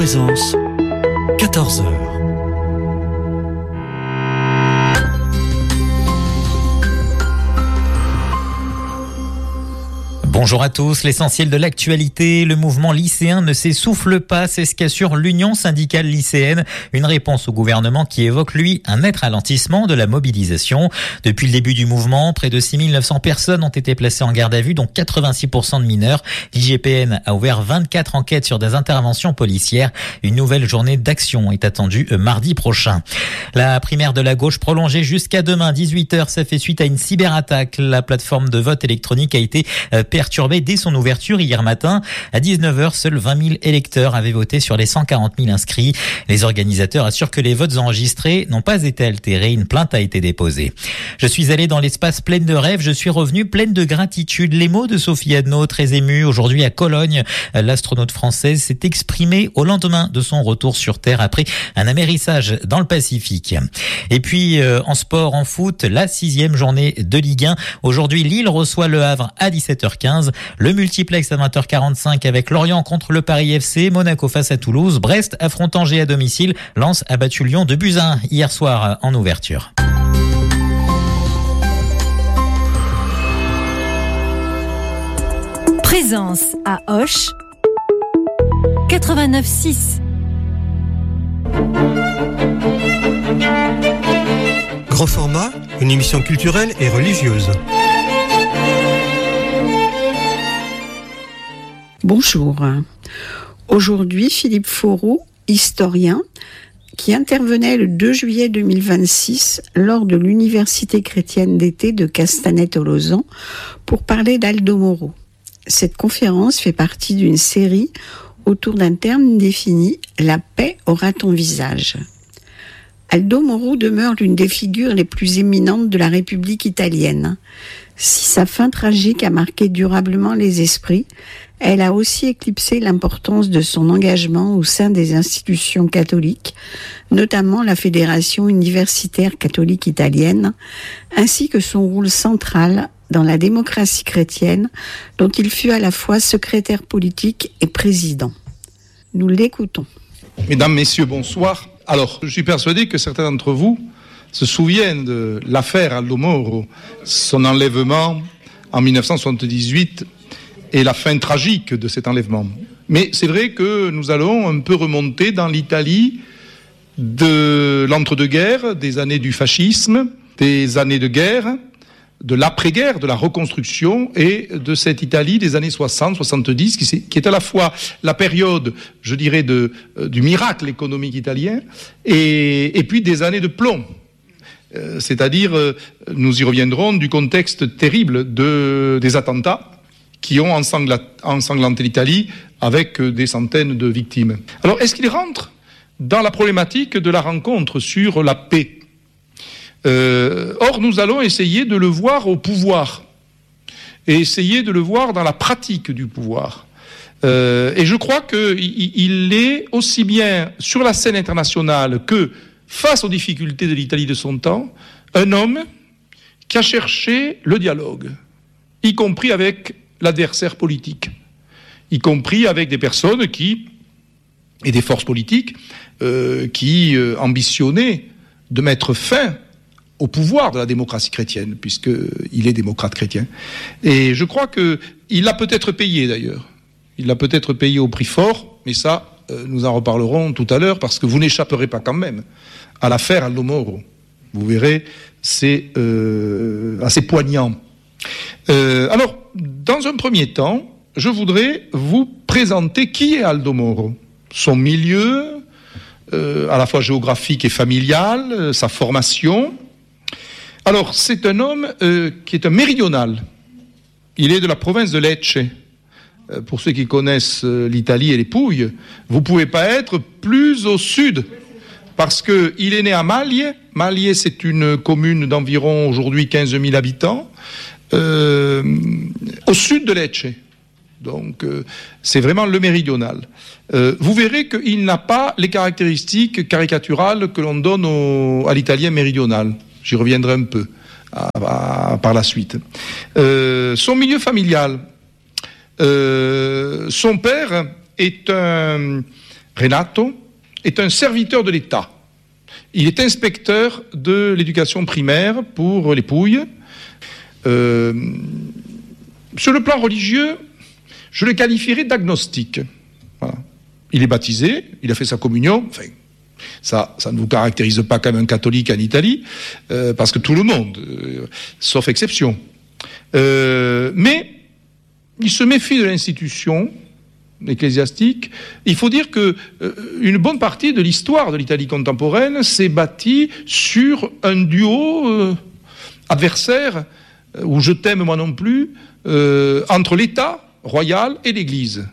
Présence, 14h. Bonjour à tous, l'essentiel de l'actualité, le mouvement lycéen ne s'essouffle pas, c'est ce qu'assure l'Union syndicale lycéenne, une réponse au gouvernement qui évoque lui un net ralentissement de la mobilisation. Depuis le début du mouvement, près de 6900 personnes ont été placées en garde à vue, dont 86% de mineurs. L'IGPN a ouvert 24 enquêtes sur des interventions policières. Une nouvelle journée d'action est attendue mardi prochain. La primaire de la gauche prolongée jusqu'à demain 18h, ça fait suite à une cyberattaque. La plateforme de vote électronique a été perturbée dès son ouverture hier matin. À 19h, seuls 20 000 électeurs avaient voté sur les 140 000 inscrits. Les organisateurs assurent que les votes enregistrés n'ont pas été altérés. Une plainte a été déposée. Je suis allée dans l'espace plein de rêves. Je suis revenue pleine de gratitude. Les mots de Sophie Adno, très émue. Aujourd'hui à Cologne, l'astronaute française s'est exprimée au lendemain de son retour sur Terre après un amérissage dans le Pacifique. Et puis, en sport, en foot, la 6e journée de Ligue 1. Aujourd'hui, Lille reçoit Le Havre à 17h15. Le multiplex à 20h45 avec Lorient contre le Paris FC, Monaco face à Toulouse, Brest affronte Angers à domicile, Lens a battu Lyon 2-1 hier soir en ouverture. Présence à Auch 89.6. Grand format, une émission culturelle et religieuse. Bonjour. Aujourd'hui, Philippe Foreau, historien, qui intervenait le 2 juillet 2026 lors de l'Université chrétienne d'été de Castanet-Tolosan pour parler d'Aldo Moro. Cette conférence fait partie d'une série autour d'un terme défini « La paix aura ton visage ». Aldo Moro demeure l'une des figures les plus éminentes de la République italienne. Si sa fin tragique a marqué durablement les esprits, elle a aussi éclipsé l'importance de son engagement au sein des institutions catholiques, notamment la Fédération universitaire catholique italienne, ainsi que son rôle central dans la démocratie chrétienne, dont il fut à la fois secrétaire politique et président. Nous l'écoutons. Mesdames, Messieurs, bonsoir. Alors, je suis persuadé que certains d'entre vous se souviennent de l'affaire Aldo Moro, son enlèvement en 1978 et la fin tragique de cet enlèvement. Mais c'est vrai que nous allons un peu remonter dans l'Italie de l'entre-deux-guerres, des années du fascisme, des années de guerre, de l'après-guerre, de la reconstruction et de cette Italie des années 60-70 qui est à la fois la période, je dirais, du miracle économique italien et puis des années de plomb. C'est-à-dire, nous y reviendrons, du contexte terrible des attentats qui ont ensanglanté l'Italie avec des centaines de victimes. Alors, est-ce qu'il rentre dans la problématique de la rencontre sur la paix ? Or, nous allons essayer de le voir au pouvoir et essayer de le voir dans la pratique du pouvoir. Et je crois qu'il est aussi bien sur la scène internationale que face aux difficultés de l'Italie de son temps, un homme qui a cherché le dialogue, y compris avec l'adversaire politique, y compris avec des personnes et des forces politiques qui ambitionnaient de mettre fin au pouvoir de la démocratie chrétienne, puisqu'il est démocrate chrétien. Et je crois qu'il l'a peut-être payé d'ailleurs. Il l'a peut-être payé au prix fort, mais ça, nous en reparlerons tout à l'heure, parce que vous n'échapperez pas quand même à l'affaire Aldo Moro. Vous verrez, c'est assez poignant. Alors, dans un premier temps, je voudrais vous présenter qui est Aldo Moro, son milieu, à la fois géographique et familial, sa formation. Alors, c'est un homme qui est un méridional. Il est de la province de Lecce. Pour ceux qui connaissent l'Italie et les Pouilles, vous ne pouvez pas être plus au sud, parce qu'il est né à Maglie. Maglie, c'est une commune d'environ aujourd'hui 15 000 habitants, au sud de Lecce. Donc, c'est vraiment le méridional. Vous verrez qu'il n'a pas les caractéristiques caricaturales que l'on donne à l'italien méridional. J'y reviendrai un peu par la suite. Son milieu familial. Son père est un Renato, est un serviteur de l'État. Il est inspecteur de l'éducation primaire pour les Pouilles. Sur le plan religieux, je le qualifierais d'agnostique. Voilà. Il est baptisé, il a fait sa communion. Enfin, ça ne vous caractérise pas comme un catholique en Italie, parce que tout le monde, sauf exception. Mais il se méfie de l'institution ecclésiastique. Il faut dire que une bonne partie de l'histoire de l'Italie contemporaine s'est bâtie sur un duo adversaire, ou je t'aime moi non plus, entre l'État royal et l'Église.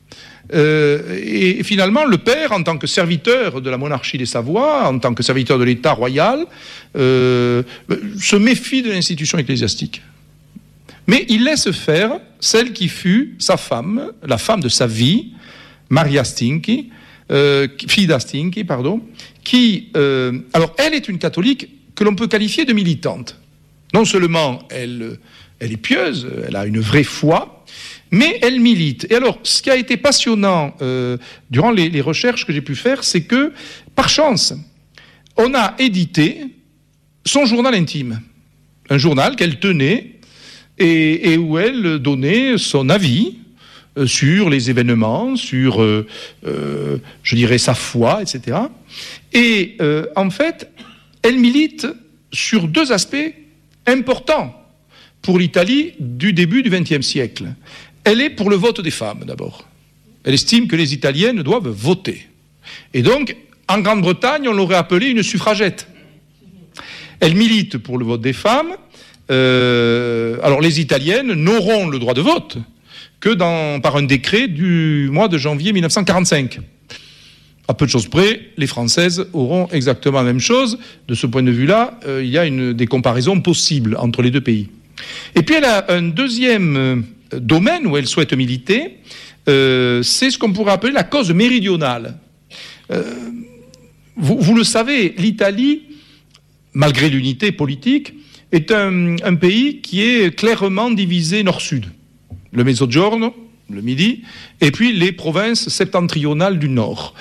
Et finalement, le père, en tant que serviteur de la monarchie des Savoie, en tant que serviteur de l'État royal, se méfie de l'institution ecclésiastique. Mais il laisse faire celle qui fut sa femme, la femme de sa vie, Maria Stinchi, fille d'Astinchi, pardon, qui, alors elle est une catholique que l'on peut qualifier de militante. Non seulement elle est pieuse, elle a une vraie foi, mais elle milite. Et alors, ce qui a été passionnant durant les recherches que j'ai pu faire, c'est que, par chance, on a édité son journal intime. Un journal qu'elle tenait et où elle donnait son avis sur les événements, sur, je dirais, sa foi, etc. Et en fait, elle milite sur deux aspects importants pour l'Italie du début du XXe siècle. Elle est pour le vote des femmes, d'abord. Elle estime que les Italiennes doivent voter. Et donc, en Grande-Bretagne, on l'aurait appelée une suffragette. Elle milite pour le vote des femmes. Alors, les Italiennes n'auront le droit de vote que par un décret du mois de janvier 1945. À peu de choses près, les Françaises auront exactement la même chose. De ce point de vue-là, il y a des comparaisons possibles entre les deux pays. Et puis, elle a un deuxième domaine où elle souhaite militer, c'est ce qu'on pourrait appeler la cause méridionale. Vous le savez, l'Italie, malgré l'unité politique, est un pays qui est clairement divisé nord-sud. Le Mezzogiorno, le Midi, et puis les provinces septentrionales du nord.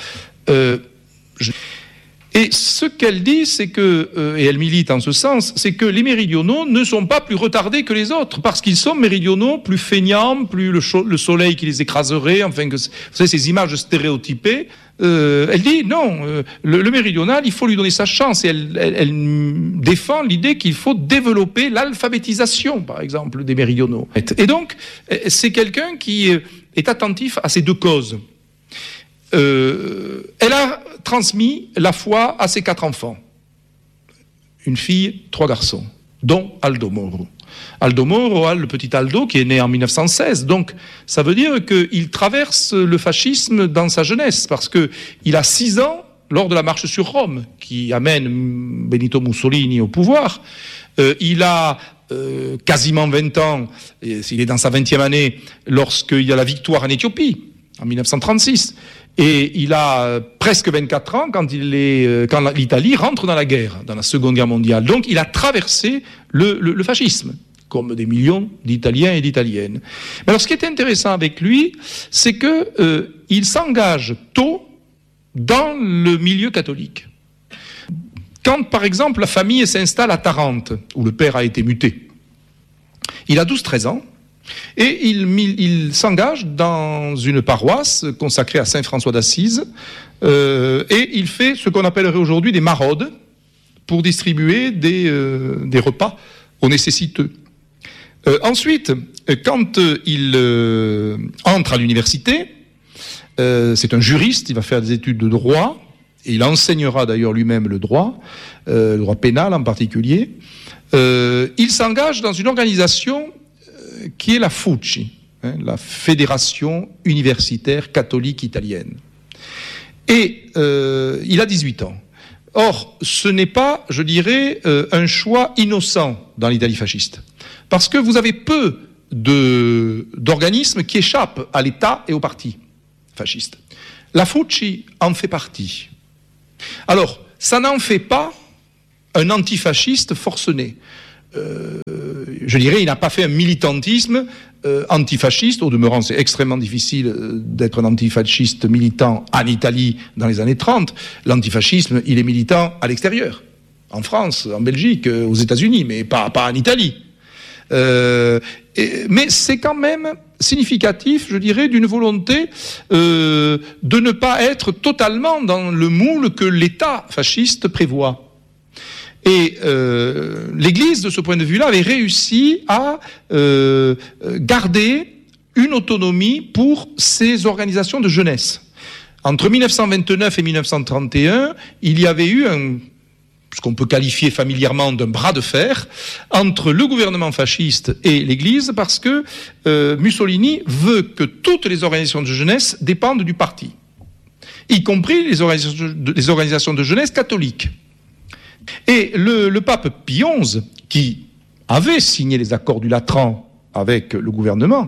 Et ce qu'elle dit, c'est que, et elle milite en ce sens, c'est que les méridionaux ne sont pas plus retardés que les autres, parce qu'ils sont méridionaux, plus feignants, plus le soleil qui les écraserait, enfin, vous savez, ces images stéréotypées. Elle dit non, le méridional, il faut lui donner sa chance, et elle défend l'idée qu'il faut développer l'alphabétisation, par exemple, des méridionaux. Et donc, c'est quelqu'un qui est attentif à ces deux causes. Elle a transmis la foi à ses 4 enfants. Une fille, 3 garçons, dont Aldo Moro. Aldo Moro, le petit Aldo, qui est né en 1916. Donc, ça veut dire qu'il traverse le fascisme dans sa jeunesse, parce qu'il a 6 ans lors de la marche sur Rome, qui amène Benito Mussolini au pouvoir. Il a quasiment 20 ans, il est dans sa 20e année, lorsqu'il y a la victoire en Éthiopie, en 1936. Et il a presque 24 ans quand l'Italie rentre dans la guerre, dans la Seconde Guerre mondiale. Donc il a traversé le fascisme, comme des millions d'Italiens et d'Italiennes. Mais alors ce qui est intéressant avec lui, c'est qu'il s'engage tôt dans le milieu catholique. Quand, par exemple, la famille s'installe à Tarente, où le père a été muté, il a 12-13 ans, et il s'engage dans une paroisse consacrée à Saint François d'Assise, et il fait ce qu'on appellerait aujourd'hui des maraudes pour distribuer des repas aux nécessiteux. Ensuite, quand il entre à l'université, c'est un juriste, il va faire des études de droit, et il enseignera d'ailleurs lui-même le droit pénal en particulier. Il s'engage dans une organisation qui est la FUCI, la Fédération universitaire catholique italienne. Et il a 18 ans. Or, ce n'est pas, je dirais, un choix innocent dans l'Italie fasciste. Parce que vous avez peu d'organismes qui échappent à l'État et au parti fasciste. La FUCI en fait partie. Alors, ça n'en fait pas un antifasciste forcené. Je dirais, il n'a pas fait un militantisme antifasciste. Au demeurant, c'est extrêmement difficile d'être un antifasciste militant en Italie dans les années 30. L'antifascisme, il est militant à l'extérieur, en France, en Belgique, aux États-Unis, mais pas en Italie. Mais c'est quand même significatif, je dirais, d'une volonté de ne pas être totalement dans le moule que l'État fasciste prévoit. Et l'Église, de ce point de vue-là, avait réussi à garder une autonomie pour ses organisations de jeunesse. Entre 1929 et 1931, il y avait eu ce qu'on peut qualifier familièrement d'un bras de fer entre le gouvernement fasciste et l'Église, parce que Mussolini veut que toutes les organisations de jeunesse dépendent du parti, y compris les organisations de jeunesse catholiques. Et le pape Pie XI, qui avait signé les accords du Latran avec le gouvernement,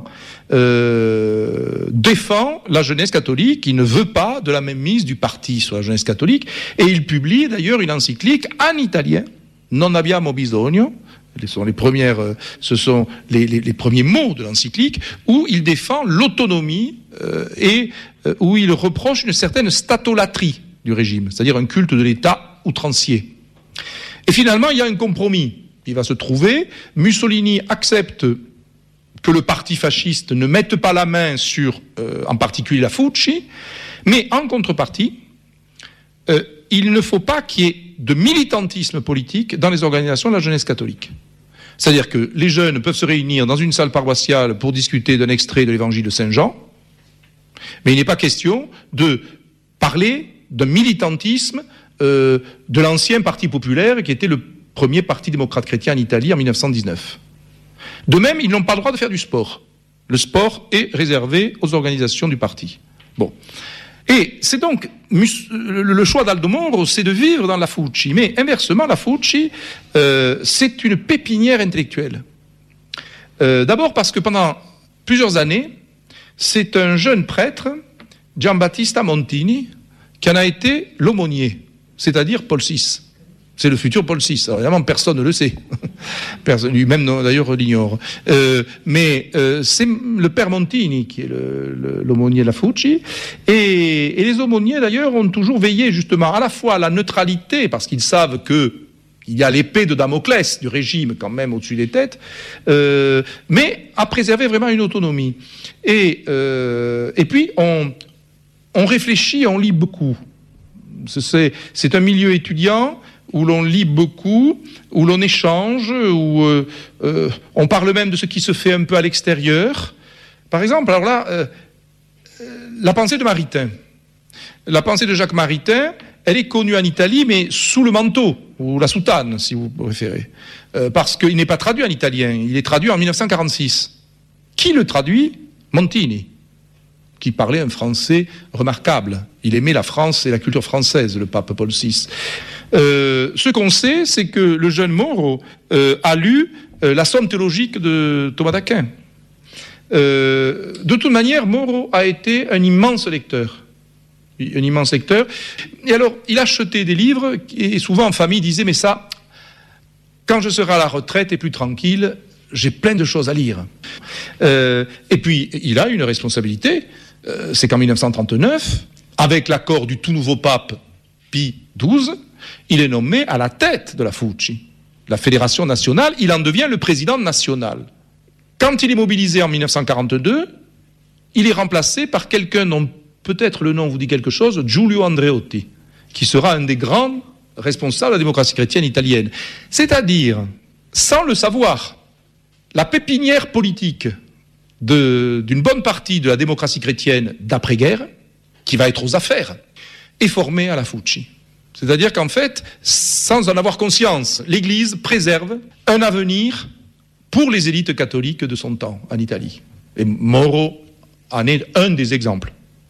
défend la jeunesse catholique. Il ne veut pas de la mainmise du parti sur la jeunesse catholique. Et il publie d'ailleurs une encyclique en italien, Non abbiamo bisogno. Ce sont les premiers mots de l'encyclique, où il défend l'autonomie et où il reproche une certaine statolatrie du régime, c'est-à-dire un culte de l'État outrancier. Et finalement, il y a un compromis qui va se trouver. Mussolini accepte que le parti fasciste ne mette pas la main sur, en particulier, la Fucci, mais en contrepartie, il ne faut pas qu'il y ait de militantisme politique dans les organisations de la jeunesse catholique. C'est-à-dire que les jeunes peuvent se réunir dans une salle paroissiale pour discuter d'un extrait de l'évangile de Saint Jean, mais il n'est pas question de parler d'un militantisme de l'ancien Parti populaire, qui était le premier parti démocrate chrétien en Italie en 1919. De même, ils n'ont pas le droit de faire du sport. Le sport est réservé aux organisations du parti. Bon. Et c'est donc le choix d'Aldo Moro, c'est de vivre dans la Fucci. Mais inversement, la Fucci, c'est une pépinière intellectuelle. D'abord parce que pendant plusieurs années, c'est un jeune prêtre, Giambattista Montini, qui en a été l'aumônier, c'est-à-dire Paul VI. C'est le futur Paul VI. Alors évidemment, personne ne le sait. Personne, lui-même d'ailleurs l'ignore. Mais c'est le père Montini qui est l'aumônier de la Fucci. Et les aumôniers d'ailleurs ont toujours veillé justement à la fois à la neutralité, parce qu'ils savent qu'il y a l'épée de Damoclès du régime quand même au-dessus des têtes, mais à préserver vraiment une autonomie. Et puis on réfléchit, on lit beaucoup. C'est un milieu étudiant où l'on lit beaucoup, où l'on échange, où on parle même de ce qui se fait un peu à l'extérieur. Par exemple, alors là, la pensée de Maritain. La pensée de Jacques Maritain, elle est connue en Italie, mais sous le manteau, ou la soutane, si vous préférez. Parce qu'il n'est pas traduit en italien, il est traduit en 1946. Qui le traduit ? Montini, qui parlait un français remarquable. Il aimait la France et la culture française, le pape Paul VI. Ce qu'on sait, c'est que le jeune Moro a lu la Somme théologique de Thomas d'Aquin. De toute manière, Moro a été un immense lecteur. Un immense lecteur. Et alors, il achetait des livres, et souvent en famille, il disait, mais ça, quand je serai à la retraite et plus tranquille, j'ai plein de choses à lire. Et puis, il a une responsabilité, c'est qu'en 1939, avec l'accord du tout nouveau pape Pie XII, il est nommé à la tête de la Fucci, la fédération nationale. Il en devient le président national. Quand il est mobilisé en 1942, il est remplacé par quelqu'un dont peut-être le nom vous dit quelque chose, Giulio Andreotti, qui sera un des grands responsables de la démocratie chrétienne italienne. C'est-à-dire, sans le savoir, la pépinière politique d'une bonne partie de la démocratie chrétienne d'après-guerre, qui va être aux affaires, est formée à la Fucci. C'est-à-dire qu'en fait, sans en avoir conscience, l'Église préserve un avenir pour les élites catholiques de son temps en Italie. Et Moro en est un des exemples.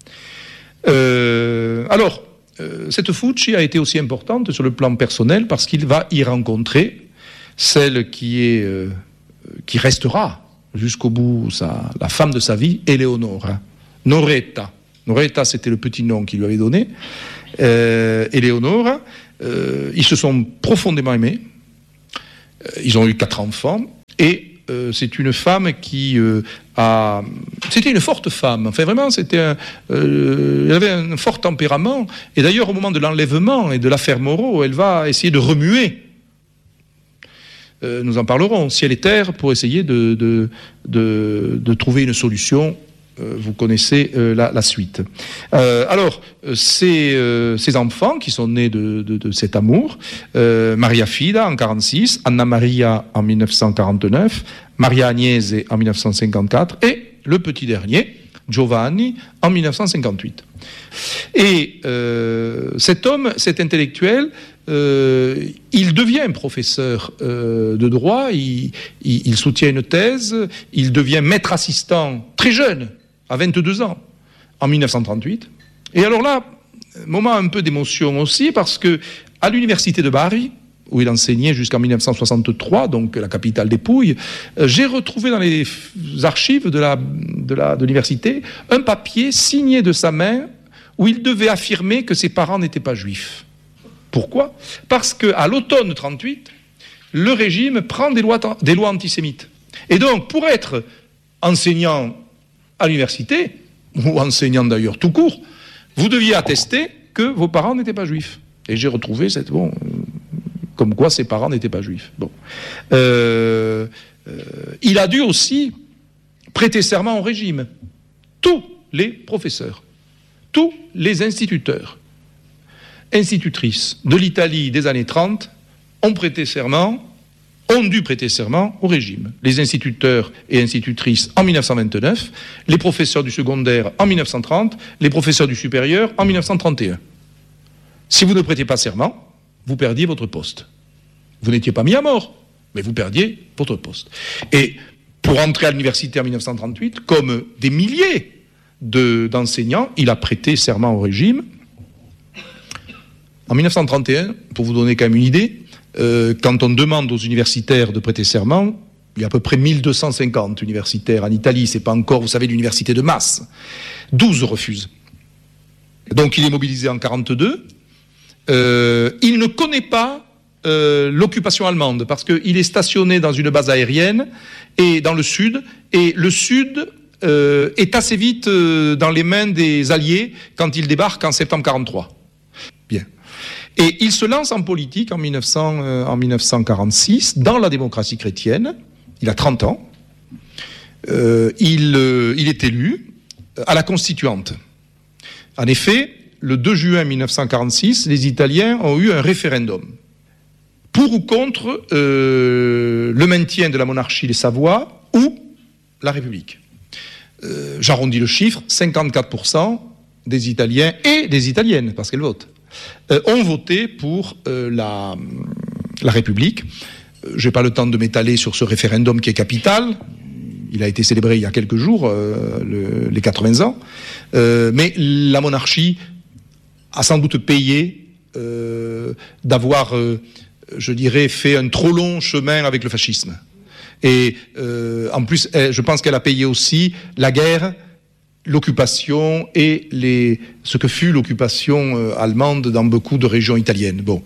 Cette Fucci a été aussi importante sur le plan personnel parce qu'il va y rencontrer celle qui restera jusqu'au bout la femme de sa vie, Eleonora. Noretta, c'était le petit nom qu'il lui avait donné. Eleonora, ils se sont profondément aimés. Ils ont eu 4 enfants. Et c'est une femme qui c'était une forte femme. Enfin, vraiment, elle avait un fort tempérament. Et d'ailleurs, au moment de l'enlèvement et de l'affaire Moreau, elle va essayer de remuer. Nous en parlerons, ciel et terre, pour essayer de trouver une solution. Vous connaissez la suite. Alors, ces enfants qui sont nés de cet amour, Maria Fida en 1946, Anna Maria en 1949, Maria Agnese en 1954 et le petit dernier, Giovanni, en 1958. Et cet homme, cet intellectuel, il devient professeur de droit, il soutient une thèse, il devient maître assistant très jeune, à 22 ans, en 1938. Et alors là, moment un peu d'émotion aussi, parce que à l'université de Bari, où il enseignait jusqu'en 1963, donc la capitale des Pouilles, j'ai retrouvé dans les archives de l'université un papier signé de sa main où il devait affirmer que ses parents n'étaient pas juifs. Pourquoi ? Parce qu'à l'automne 1938, le régime prend des lois antisémites. Et donc, pour être enseignant à l'université, ou enseignant d'ailleurs tout court, vous deviez attester que vos parents n'étaient pas juifs. Et j'ai retrouvé comme quoi ses parents n'étaient pas juifs. Bon. Il a dû aussi prêter serment au régime. Tous les professeurs, tous les instituteurs, institutrices de l'Italie des années 30 ont dû prêter serment au régime. Les instituteurs et institutrices en 1929, les professeurs du secondaire en 1930, les professeurs du supérieur en 1931. Si vous ne prêtez pas serment, vous perdiez votre poste. Vous n'étiez pas mis à mort, mais vous perdiez votre poste. Et pour entrer à l'université en 1938, comme des milliers d'enseignants, il a prêté serment au régime. En 1931, pour vous donner quand même une idée, quand on demande aux universitaires de prêter serment, il y a à peu près 1250 universitaires en Italie, c'est pas encore, vous savez, l'université de masse. 12 refusent. Donc il est mobilisé en 1942. Il ne connaît pas l'occupation allemande parce qu'il est stationné dans une base aérienne et dans le sud, et le sud est assez vite dans les mains des Alliés quand il débarque en septembre 1943. Bien. Et il se lance en politique en 1946 dans la démocratie chrétienne. Il a 30 ans. Il est élu à la Constituante. En effet, le 2 juin 1946, les Italiens ont eu un référendum pour ou contre le maintien de la monarchie des Savoies ou la République. J'arrondis le chiffre, 54% des Italiens et des Italiennes, parce qu'elles votent, ont voté pour la République. Je n'ai pas le temps de m'étaler sur ce référendum qui est capital. Il a été célébré il y a quelques jours, les 80 ans. Mais la monarchie a sans doute payé d'avoir, je dirais, fait un trop long chemin avec le fascisme. Et en plus, je pense qu'elle a payé aussi la guerre, l'occupation et ce que fut l'occupation allemande dans beaucoup de régions italiennes. Bon.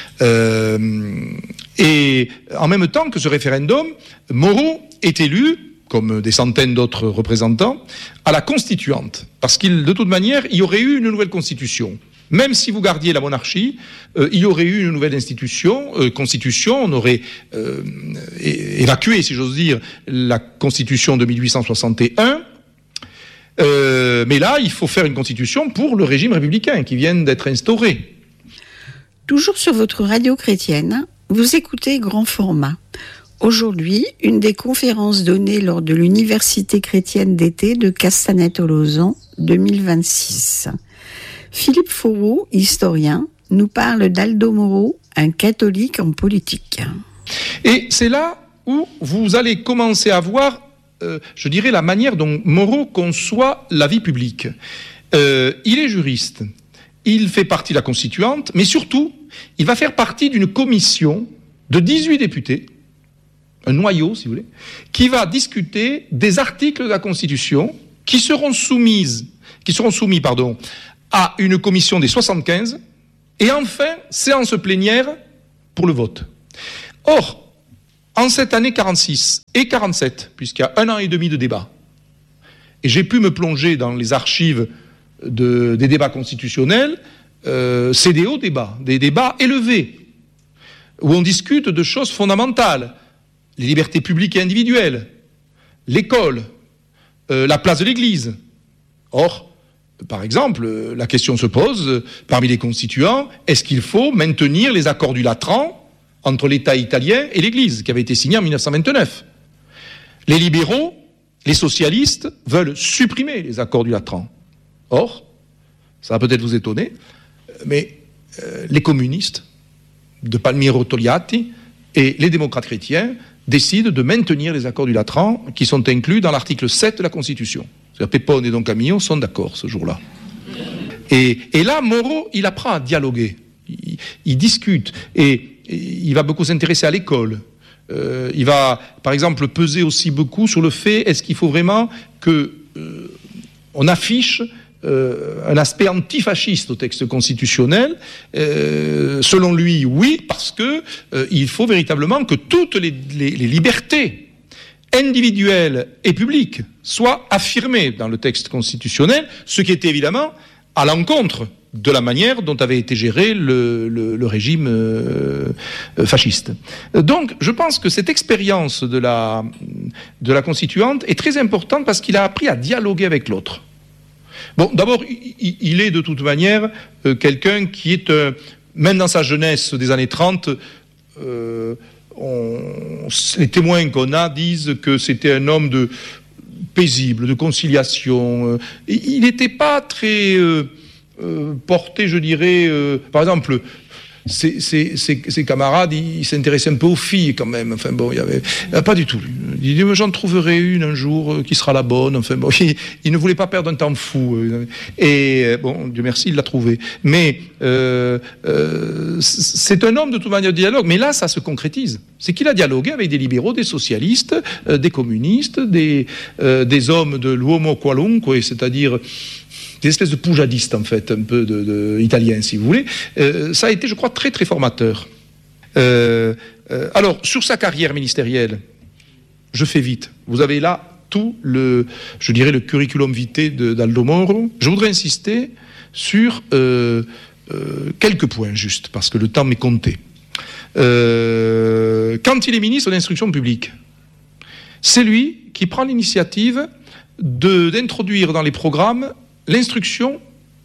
Et en même temps que ce référendum, Moreau est élu, comme des centaines d'autres représentants, à la Constituante. Parce de toute manière, il y aurait eu une nouvelle constitution. Même si vous gardiez la monarchie, il y aurait eu une nouvelle constitution, on aurait évacué, si j'ose dire, la constitution de 1861. Mais là, il faut faire une constitution pour le régime républicain qui vient d'être instauré. Toujours sur votre radio chrétienne, vous écoutez Grand Format. Aujourd'hui, une des conférences données lors de l'Université chrétienne d'été de Castanet-Tolosan 2026. Philippe Fourou, historien, nous parle d'Aldo Moro, un catholique en politique. Et c'est là où vous allez commencer à voir, je dirais, la manière dont Moreau conçoit la vie publique. Il est juriste, il fait partie de la Constituante, mais surtout, il va faire partie d'une commission de 18 députés, un noyau, si vous voulez, qui va discuter des articles de la Constitution qui seront soumis, à une commission des 75, et enfin, séance plénière pour le vote. Or, en en cette année 46 et 47, puisqu'il y a 1 an et demi de débat, et j'ai pu me plonger dans les archives des débats constitutionnels, c'est des hauts débats, des débats élevés, où on discute de choses fondamentales, les libertés publiques et individuelles, l'école, la place de l'Église. Or, par exemple, la question se pose, parmi les constituants, est-ce qu'il faut maintenir les accords du Latran entre l'État italien et l'Église, qui avait été signé en 1929 ? Les libéraux, les socialistes, veulent supprimer les accords du Latran. Or, ça va peut-être vous étonner, mais les communistes de Palmiro Togliatti et les démocrates chrétiens décident de maintenir les accords du Latran qui sont inclus dans l'article 7 de la Constitution. C'est-à-dire Pepone et Don Camillo sont d'accord ce jour-là. Et là, Moro, il apprend à dialoguer. Il discute et il va beaucoup s'intéresser à l'école. Il va, par exemple, peser aussi beaucoup sur le fait est-ce qu'il faut vraiment qu'on affiche un aspect antifasciste au texte constitutionnel. Selon lui, oui, parce que il faut véritablement que toutes les libertés individuelles et publiques soient affirmées dans le texte constitutionnel, ce qui était évidemment à l'encontre de la manière dont avait été géré le régime fasciste. Donc, je pense que cette expérience de la constituante est très importante parce qu'il a appris à dialoguer avec l'autre. Bon, d'abord, il est de toute manière quelqu'un qui est, même dans sa jeunesse des années 30, les témoins qu'on a disent que c'était un homme paisible, de conciliation. Il n'était pas très porté, je dirais, par exemple, ses camarades, ils s'intéressaient un peu aux filles quand même. Enfin bon, il y avait pas du tout. Il dit j'en trouverai une un jour qui sera la bonne. Enfin bon, il ne voulait pas perdre un temps fou. Et bon, Dieu merci, il l'a trouvé. Mais c'est un homme de toute manière de dialogue. Mais là, ça se concrétise. C'est qu'il a dialogué avec des libéraux, des socialistes, des communistes, des hommes de l'uomo qualunque, c'est-à-dire des espèces de poujadistes, en fait, un peu italiens, si vous voulez. Ça a été, je crois, très, très formateur. Alors, sur sa carrière ministérielle, je fais vite. Vous avez là tout le curriculum vitae d'Aldo Moro. Je voudrais insister sur quelques points, juste, parce que le temps m'est compté. Quand il est ministre de l'Instruction publique, c'est lui qui prend l'initiative d'introduire dans les programmes l'instruction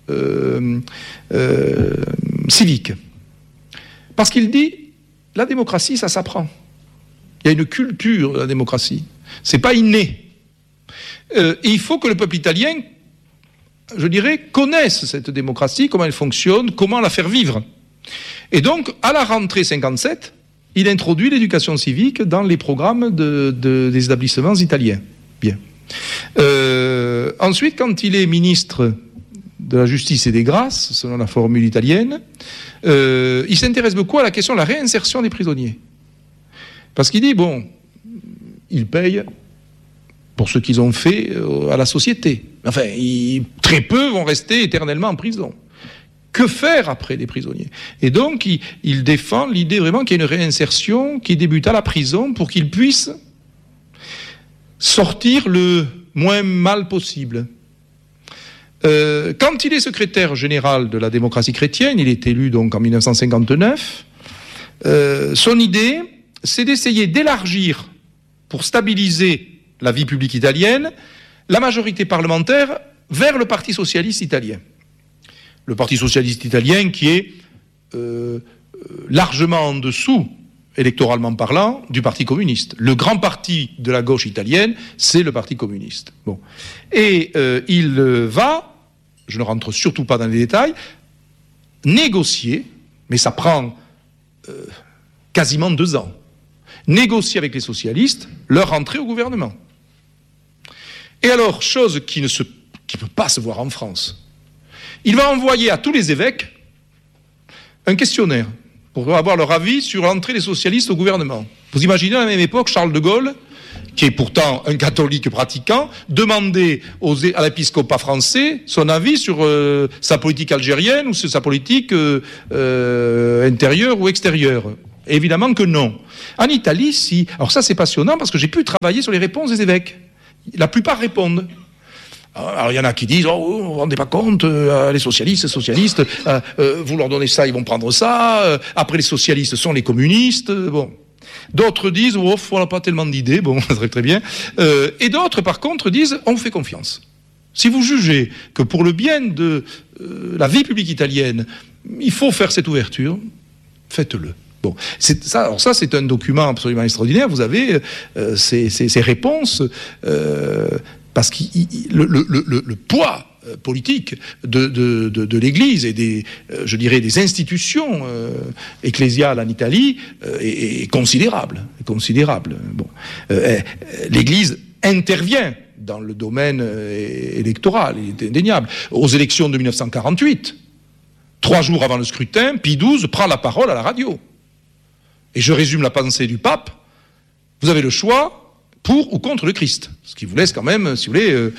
civique. Parce qu'il dit, la démocratie, ça s'apprend. Il y a une culture de la démocratie. C'est pas inné. Et il faut que le peuple italien, je dirais, connaisse cette démocratie, comment elle fonctionne, comment la faire vivre. Et donc, à la rentrée 57, il introduit l'éducation civique dans les programmes des établissements italiens. Bien. Ensuite, quand il est ministre de la Justice et des Grâces, selon la formule italienne, il s'intéresse beaucoup à la question de la réinsertion des prisonniers. Parce qu'il dit, bon, ils payent pour ce qu'ils ont fait à la société. Enfin, très peu vont rester éternellement en prison. Que faire après des prisonniers ? Et donc, il défend l'idée vraiment qu'il y a une réinsertion qui débute à la prison pour qu'ils puissent sortir le moins mal possible. Quand il est secrétaire général de la démocratie chrétienne, il est élu donc en 1959, son idée, c'est d'essayer d'élargir, pour stabiliser la vie publique italienne, la majorité parlementaire vers le Parti socialiste italien. Le Parti socialiste italien qui est largement en dessous, électoralement parlant, du Parti communiste. Le grand parti de la gauche italienne, c'est le Parti communiste. Bon. Et il va, je ne rentre surtout pas dans les détails, négocier, mais ça prend quasiment 2 ans, négocier avec les socialistes leur entrée au gouvernement. Et alors, chose qui ne peut pas se voir en France, il va envoyer à tous les évêques un questionnaire pour avoir leur avis sur l'entrée des socialistes au gouvernement. Vous imaginez à la même époque Charles de Gaulle, qui est pourtant un catholique pratiquant, demander à l'épiscopat français son avis sur sa politique algérienne ou sur sa politique intérieure ou extérieure. Évidemment que non. En Italie, si. Alors ça, c'est passionnant parce que j'ai pu travailler sur les réponses des évêques. La plupart répondent. Alors il y en a qui disent, oh, vous ne vous rendez pas compte, les socialistes, vous leur donnez ça, ils vont prendre ça. Après, les socialistes sont les communistes. Bon. D'autres disent, oh, on n'a pas tellement d'idées. Bon, très très bien. Et d'autres, par contre, disent, on vous fait confiance. Si vous jugez que pour le bien de la vie publique italienne, il faut faire cette ouverture, faites-le. Bon, alors ça, c'est un document absolument extraordinaire. Vous avez ces réponses, parce que le poids politique de l'Église et des institutions ecclésiales en Italie est considérable. Bon, l'Église intervient dans le domaine électoral, il est indéniable. Aux élections de 1948, 3 jours avant le scrutin, Pie XII prend la parole à la radio. Et je résume la pensée du pape. Vous avez le choix pour ou contre le Christ. Ce qui vous laisse quand même, si vous voulez,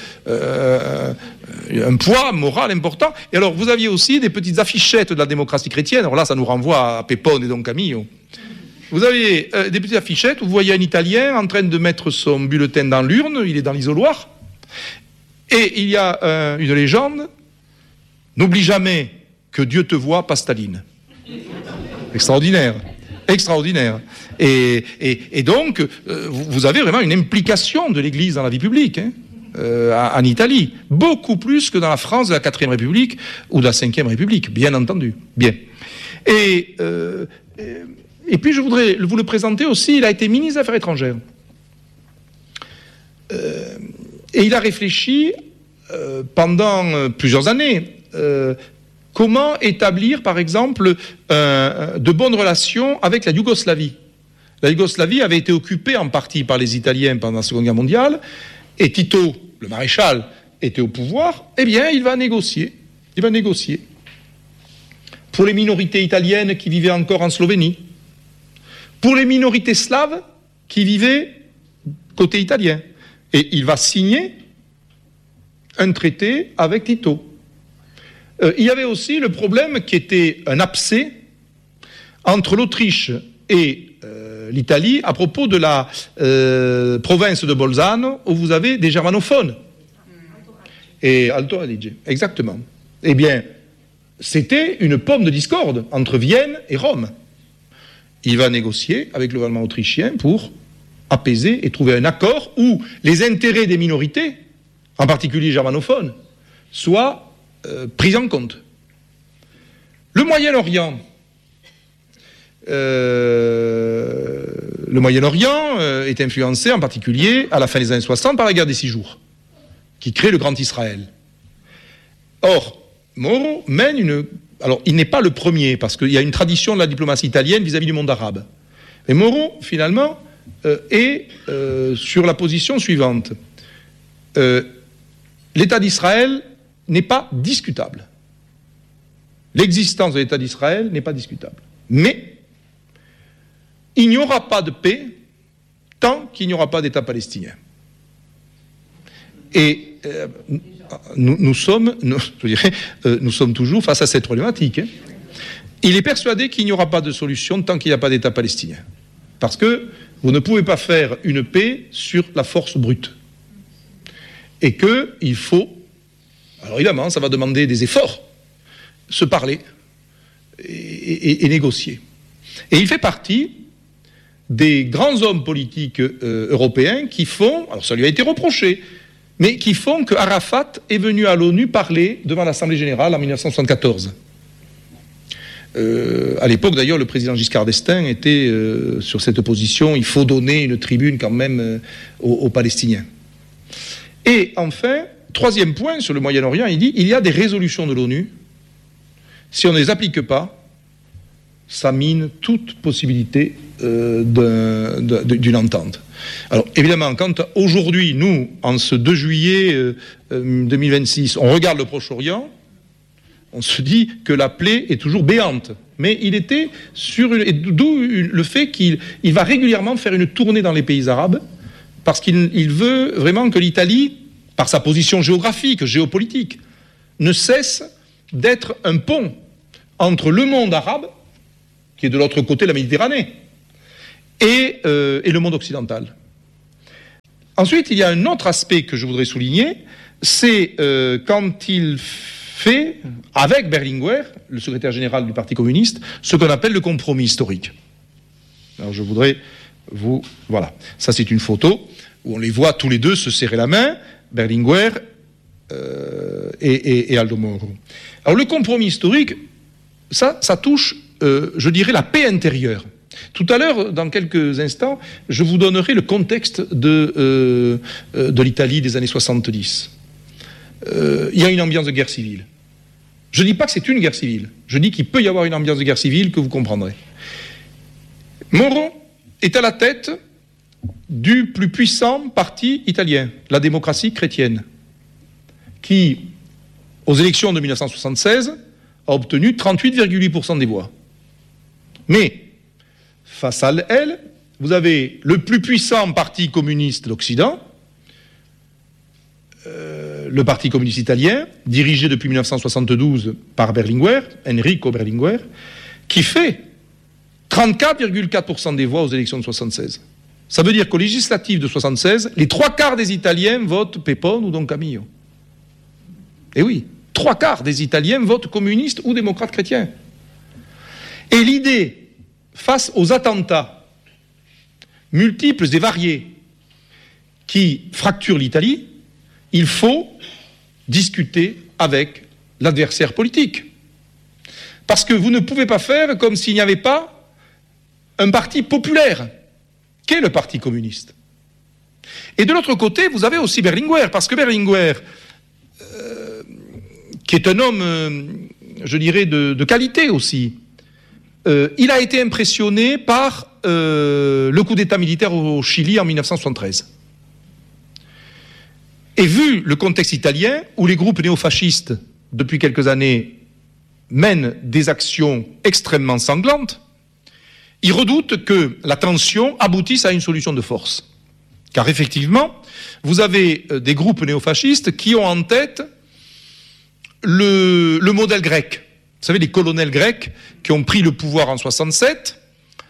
un poids moral important. Et alors, vous aviez aussi des petites affichettes de la démocratie chrétienne. Alors là, ça nous renvoie à Pepone et Don Camillo. Vous avez des petites affichettes où vous voyez un Italien en train de mettre son bulletin dans l'urne, il est dans l'isoloir, et il y a une légende, n'oublie jamais que Dieu te voit, pas Staline. Extraordinaire. Et donc, vous avez vraiment une implication de l'Église dans la vie publique, en Italie, beaucoup plus que dans la France de la 4e République ou de la 5e République, bien entendu. Bien. Et puis je voudrais vous le présenter aussi, il a été ministre des Affaires étrangères. Et il a réfléchi pendant plusieurs années comment établir, par exemple, de bonnes relations avec la Yougoslavie. La Yougoslavie avait été occupée en partie par les Italiens pendant la Seconde Guerre mondiale, et Tito, le maréchal, était au pouvoir. Eh bien, il va négocier. Pour les minorités italiennes qui vivaient encore en Slovénie, pour les minorités slaves qui vivaient côté italien. Et il va signer un traité avec Tito. Il y avait aussi le problème qui était un abcès entre l'Autriche et l'Italie à propos de la province de Bolzano où vous avez des germanophones. Et Alto Adige, exactement. Eh bien, c'était une pomme de discorde entre Vienne et Rome. Il va négocier avec le gouvernement autrichien pour apaiser et trouver un accord où les intérêts des minorités, en particulier germanophones, soient pris en compte. Le Moyen-Orient est influencé en particulier à la fin des années 60 par la guerre des 6 jours, qui crée le Grand Israël. Or, Moro mène Alors, il n'est pas le premier, parce qu'il y a une tradition de la diplomatie italienne vis-à-vis du monde arabe. Mais Moro, finalement, est sur la position suivante. L'État d'Israël n'est pas discutable. L'existence de l'État d'Israël n'est pas discutable. Mais il n'y aura pas de paix tant qu'il n'y aura pas d'État palestinien. Et nous sommes toujours face à cette problématique. Il est persuadé qu'il n'y aura pas de solution tant qu'il n'y a pas d'État palestinien. Parce que vous ne pouvez pas faire une paix sur la force brute. Et qu'il faut, alors évidemment, ça va demander des efforts, se parler et négocier. Et il fait partie des grands hommes politiques européens qui font, alors ça lui a été reproché, mais qui font que Arafat est venu à l'ONU parler devant l'Assemblée générale en 1974. À l'époque, d'ailleurs, le président Giscard d'Estaing était sur cette position, il faut donner une tribune quand même aux Palestiniens. Et enfin, troisième point sur le Moyen-Orient, il dit, il y a des résolutions de l'ONU, si on ne les applique pas, ça mine toute possibilité d'une entente. Alors, évidemment, quand aujourd'hui, nous, en ce 2 juillet 2026, on regarde le Proche-Orient, on se dit que la plaie est toujours béante. Mais il était sur d'où le fait qu'il va régulièrement faire une tournée dans les pays arabes, parce qu'il veut vraiment que l'Italie, par sa position géographique, géopolitique, ne cesse d'être un pont entre le monde arabe, qui est de l'autre côté de la Méditerranée, et le monde occidental. Ensuite, il y a un autre aspect que je voudrais souligner, c'est quand il fait, avec Berlinguer, le secrétaire général du Parti communiste, ce qu'on appelle le compromis historique. Alors je voudrais vous... Voilà, ça c'est une photo où on les voit tous les deux se serrer la main, Berlinguer et Aldo Moro. Alors le compromis historique, ça touche, je dirais, la paix intérieure. Tout à l'heure, dans quelques instants, je vous donnerai le contexte de l'Italie des années 70. Il y a une ambiance de guerre civile. Je ne dis pas que c'est une guerre civile. Je dis qu'il peut y avoir une ambiance de guerre civile que vous comprendrez. Moro est à la tête du plus puissant parti italien, la démocratie chrétienne, qui, aux élections de 1976, a obtenu 38,8% des voix. Mais, face à elle, vous avez le plus puissant parti communiste d'Occident, le Parti communiste italien, dirigé depuis 1972 par Berlinguer, Enrico Berlinguer, qui fait 34,4% des voix aux élections de 1976. Ça veut dire qu'aux législatives de 1976, les 3/4 des Italiens votent Pepone ou Don Camillo. Et oui, 3/4 des Italiens votent communistes ou démocrates chrétiens. Et l'idée, face aux attentats multiples et variés qui fracturent l'Italie, il faut discuter avec l'adversaire politique. Parce que vous ne pouvez pas faire comme s'il n'y avait pas un parti populaire, qu'est le Parti communiste. Et de l'autre côté, vous avez aussi Berlinguer, parce que Berlinguer, qui est un homme, je dirais, de qualité aussi, il a été impressionné par le coup d'État militaire au Chili en 1973. Et vu le contexte italien, où les groupes néofascistes, depuis quelques années, mènent des actions extrêmement sanglantes, il redoute que la tension aboutisse à une solution de force. Car effectivement, vous avez des groupes néofascistes qui ont en tête le modèle grec. Vous savez, les colonels grecs qui ont pris le pouvoir en 67,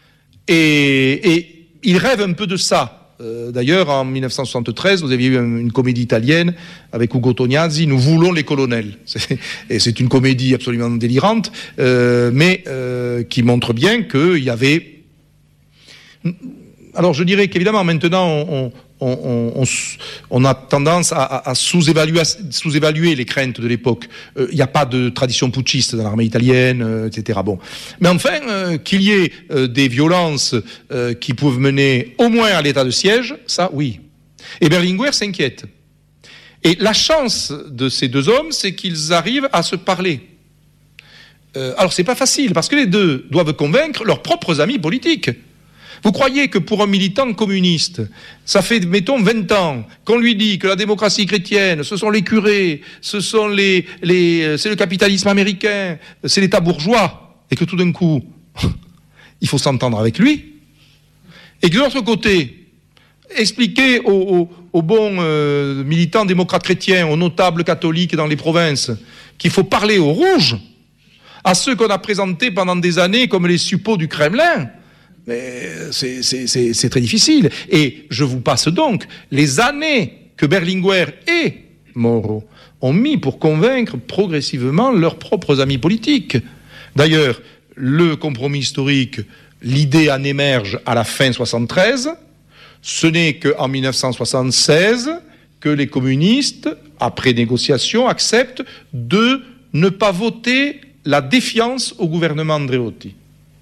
et ils rêvent un peu de ça. D'ailleurs, en 1973, vous aviez eu une comédie italienne avec Ugo Tognazzi, Nous voulons les colonels. Et c'est une comédie absolument délirante, mais qui montre bien qu'il y avait... Alors je dirais qu'évidemment, maintenant, on a tendance à sous-évaluer les craintes de l'époque. Il n'y a pas de tradition putschiste dans l'armée italienne, etc. Bon. Mais enfin, qu'il y ait des violences qui peuvent mener au moins à l'état de siège, ça, oui. Et Berlinguer s'inquiète. Et la chance de ces deux hommes, c'est qu'ils arrivent à se parler. Alors, c'est pas facile, parce que les deux doivent convaincre leurs propres amis politiques. Vous croyez que pour un militant communiste, ça fait, mettons, 20 ans qu'on lui dit que la démocratie chrétienne, ce sont les curés, c'est le capitalisme américain, c'est l'État bourgeois, et que tout d'un coup, il faut s'entendre avec lui, et que de l'autre côté, expliquer aux bons militants démocrates chrétiens, aux notables catholiques dans les provinces, qu'il faut parler aux rouges, à ceux qu'on a présentés pendant des années comme les suppôts du Kremlin, mais c'est très difficile. Et je vous passe donc les années que Berlinguer et Moro ont mis pour convaincre progressivement leurs propres amis politiques. D'ailleurs, le compromis historique, l'idée en émerge à la fin 1973. Ce n'est qu'en 1976 que les communistes, après négociation, acceptent de ne pas voter la défiance au gouvernement Andreotti.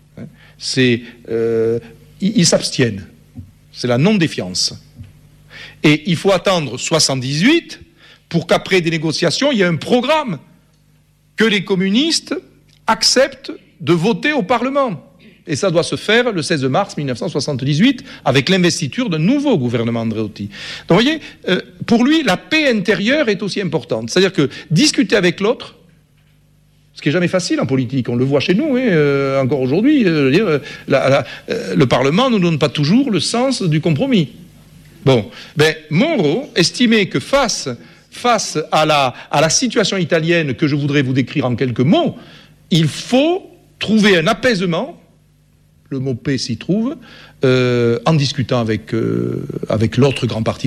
Ils s'abstiennent. C'est la non-défiance. Et il faut attendre 1978 pour qu'après des négociations, il y ait un programme que les communistes acceptent de voter au Parlement. Et ça doit se faire le 16 mars 1978 avec l'investiture d'un nouveau gouvernement Andreotti. Donc vous voyez, pour lui, la paix intérieure est aussi importante. C'est-à-dire que discuter avec l'autre, ce qui n'est jamais facile en politique, on le voit chez nous, encore aujourd'hui, le Parlement ne nous donne pas toujours le sens du compromis. Bon, Moro estimait que face à la situation italienne que je voudrais vous décrire en quelques mots, il faut trouver un apaisement le mot paix s'y trouve, en discutant avec l'autre grand parti